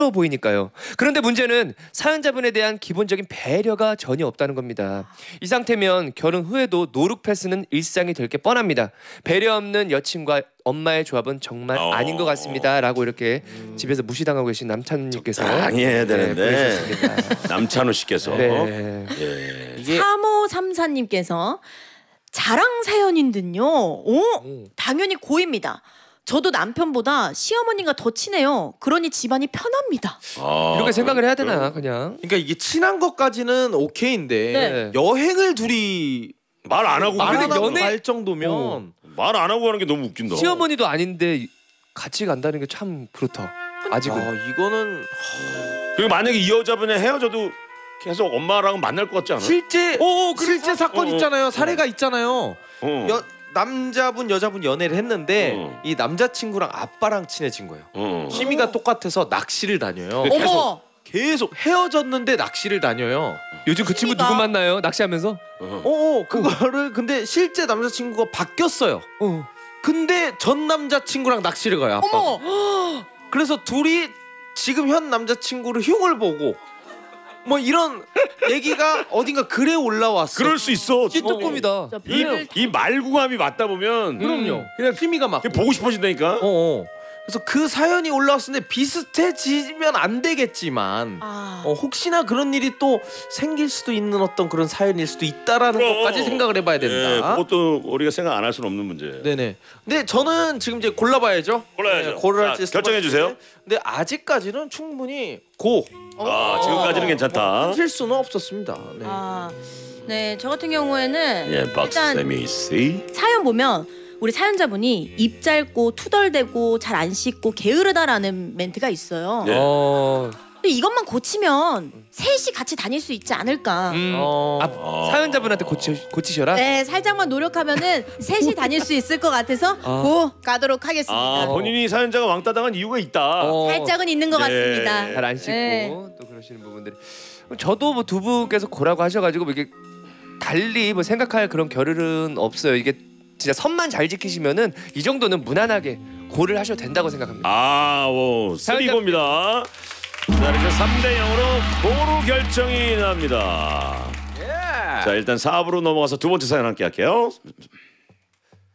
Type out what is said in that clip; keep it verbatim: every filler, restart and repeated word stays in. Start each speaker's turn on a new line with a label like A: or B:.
A: 보이니까요. 그런데 문제는 사연자분에 대한 기본적인 배려가 전혀 없다는 겁니다. 이 상태면 결혼 후에도 노룩 패스는 일상이 될 게 뻔합니다. 배려 없는 여친과 엄마의 조합은 정말
B: 어...
A: 아닌 것 같습니다. 라고 이렇게 음... 집에서 무시당하고 계신 남찬우님께서
B: 당해야 되는데
A: 네,
B: 남찬우 씨께서
A: 네.
B: 예.
C: 이게... 삼오삼사님께서 자랑 사연인 듯요. 오, 오. 당연히 고입니다. 저도 남편보다 시어머니가 더 친해요. 그러니 집안이 편합니다.
A: 아, 이렇게 생각을 해야 되나 그냥.
D: 그러니까 이게 친한 것까지는 오케이인데
C: 네.
D: 여행을 둘이
B: 말 안 하고
D: 말 안 하고
A: 연애...
D: 갈 정도면
A: 어.
B: 말 안 하고 가는 게 너무 웃긴다.
A: 시어머니도 아닌데 같이 간다는 게 참 그렇다. 아직은.
D: 아, 이거는
B: 그리고 만약에 이 여자분이 헤어져도 계속 엄마랑 만날 것 같지 않아?
D: 실제
A: 오,
D: 실제 사건
B: 어, 어.
D: 있잖아요. 사례가 있잖아요.
B: 어.
D: 여, 남자분 여자분 연애를 했는데
B: 어.
D: 이 남자친구랑 아빠랑 친해진 거예요.
B: 어.
D: 취미가 똑같아서 낚시를 다녀요.
B: 계속.
C: 어머.
D: 계속 헤어졌는데 낚시를 다녀요.
A: 요즘 그 친구 누구 만나요? 낚시하면서?
D: 어, 어 그거를 근데 실제 남자친구가 바뀌었어요.
A: 어.
D: 근데 전 남자친구랑 낚시를 가요. 아빠가.
C: 어머.
D: 그래서 둘이 지금 현 남자친구를 흉을 보고 뭐 이런 얘기가 어딘가 글에 올라왔어.
B: 그럴 수 있어.
A: 찐뚜껑이다.
B: 이, 이 말구감이 맞다 보면
D: 그럼요.
B: 그냥
D: 취미가 막
B: 보고 싶어진다니까.
D: 어, 어. 그래서 그 사연이 올라왔는데 비슷해지면 안 되겠지만
C: 아.
D: 어, 혹시나 그런 일이 또 생길 수도 있는 어떤 그런 사연일 수도 있다라는
B: 그럼.
D: 것까지 생각을 해봐야 된다.
B: 예, 그것도 우리가 생각 안 할 수는 없는 문제.
D: 네네. 근데 저는 지금 이제 골라봐야죠.
B: 골라야죠.
D: 네, 고를
B: 자, 결정해 주세요.
D: 근데 아직까지는 충분히 고.
B: 아, 지금까지는 괜찮다.
D: 뭐, 실수는 없었습니다. 네.
C: 아, 네, 저 같은 경우에는
B: 예,
C: 일단
B: 박세미 씨.
C: 사연 보면 우리 사연자분이 입 짧고 투덜대고 잘 안 씻고 게으르다라는 멘트가 있어요.
B: 네.
A: 어.
C: 근데 이것만 고치면 셋이 같이 다닐 수 있지 않을까.
A: 음.
D: 어.
A: 아, 사연자분한테 고치, 고치셔라?
C: 네, 살짝만 노력하면은 셋이 다닐 수 있을 것 같아서
A: 아.
C: 고 가도록 하겠습니다.
B: 아, 본인이 사연자가 왕따 당한 이유가 있다.
A: 어.
C: 살짝은 있는 것
B: 네.
C: 같습니다.
A: 잘 안 씻고
C: 네.
A: 또 그러시는 부분들이. 저도 뭐 두 분께서 고라고 하셔가지고 뭐 이게 달리 뭐 생각할 그런 겨를은 없어요. 이게 진짜 선만 잘 지키시면은 이 정도는 무난하게 고를 하셔도 된다고 생각합니다.
B: 아, 오, 쓰리고입니다. 자, 이렇게 삼 대 영으로 고루 결정이 납니다.
D: 예.
B: 자, 일단 사 부로 넘어가서 두 번째 사연 함께 할게요.